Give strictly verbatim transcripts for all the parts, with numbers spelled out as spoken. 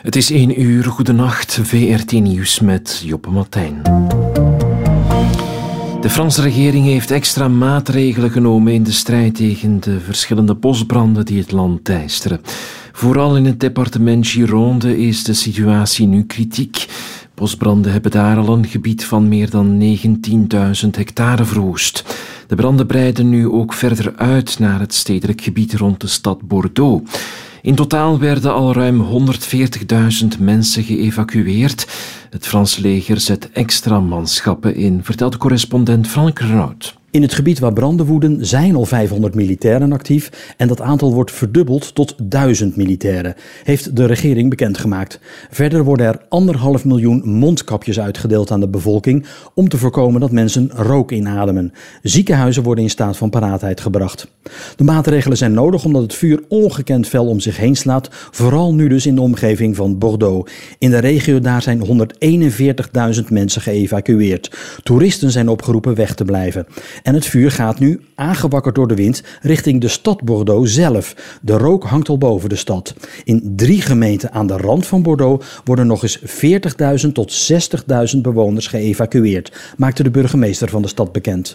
Het is één uur, goedenacht, V R T Nieuws met Joppe Martijn. De Franse regering heeft extra maatregelen genomen in de strijd tegen de verschillende bosbranden die het land teisteren. Vooral in het departement Gironde is de situatie nu kritiek. Bosbranden hebben daar al een gebied van meer dan negentienduizend hectare verwoest. De branden breiden nu ook verder uit naar het stedelijk gebied rond de stad Bordeaux. In totaal werden al ruim honderdveertigduizend mensen geëvacueerd. Het Franse leger zet extra manschappen in, vertelt correspondent Frank Renaud. In het gebied waar branden woeden zijn al vijfhonderd militairen actief en dat aantal wordt verdubbeld tot duizend militairen, heeft de regering bekendgemaakt. Verder worden er anderhalf miljoen mondkapjes uitgedeeld aan de bevolking om te voorkomen dat mensen rook inademen. Ziekenhuizen worden in staat van paraatheid gebracht. De maatregelen zijn nodig omdat het vuur ongekend fel om zich heen slaat, vooral nu dus in de omgeving van Bordeaux. In de regio daar zijn honderdeenenveertigduizend mensen geëvacueerd. Toeristen zijn opgeroepen weg te blijven. En het vuur gaat nu, aangewakkerd door de wind, richting de stad Bordeaux zelf. De rook hangt al boven de stad. In drie gemeenten aan de rand van Bordeaux worden nog eens veertigduizend tot zestigduizend bewoners geëvacueerd, maakte de burgemeester van de stad bekend.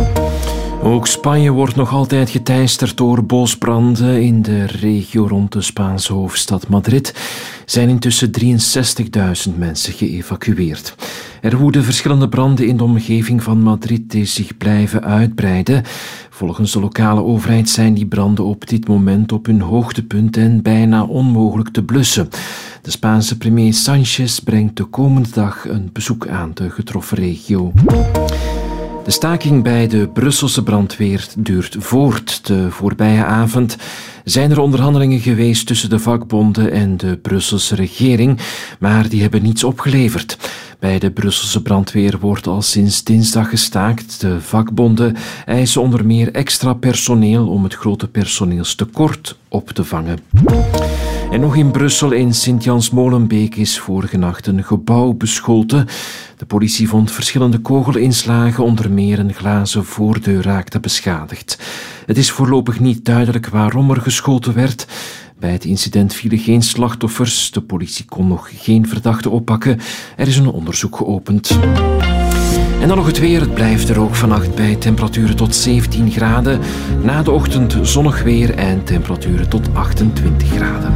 Ook Spanje wordt nog altijd geteisterd door bosbranden. In de regio rond de Spaanse hoofdstad Madrid zijn intussen drieënzestigduizend mensen geëvacueerd. Er woeden verschillende branden in de omgeving van Madrid die zich blijven uitbreiden. Volgens de lokale overheid zijn die branden op dit moment op hun hoogtepunt en bijna onmogelijk te blussen. De Spaanse premier Sánchez brengt de komende dag een bezoek aan de getroffen regio. De staking bij de Brusselse brandweer duurt voort. De voorbije avond zijn er onderhandelingen geweest tussen de vakbonden en de Brusselse regering, maar die hebben niets opgeleverd. Bij de Brusselse brandweer wordt al sinds dinsdag gestaakt. De vakbonden eisen onder meer extra personeel om het grote personeelstekort op te vangen. En nog in Brussel, in Sint-Jans-Molenbeek, is vorige nacht een gebouw beschoten. De politie vond verschillende kogelinslagen, onder meer een glazen voordeur raakte beschadigd. Het is voorlopig niet duidelijk waarom er geschoten werd. Bij het incident vielen geen slachtoffers. De politie kon nog geen verdachte oppakken. Er is een onderzoek geopend. En dan nog het weer. Het blijft er ook vannacht bij temperaturen tot zeventien graden. Na de ochtend zonnig weer en temperaturen tot achtentwintig graden.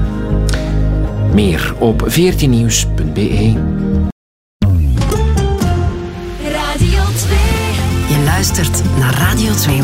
Meer op veertiennieuws punt b e. Radio twee. Je luistert naar Radio twee.